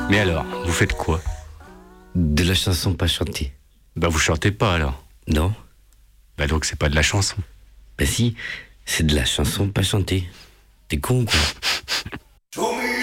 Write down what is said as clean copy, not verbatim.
Mais alors, vous faites quoi? De la chanson pas chantée. Bah vous chantez pas alors. Non? Bah donc c'est pas de la chanson. Bah si, c'est de la chanson pas chantée. T'es con, quoi.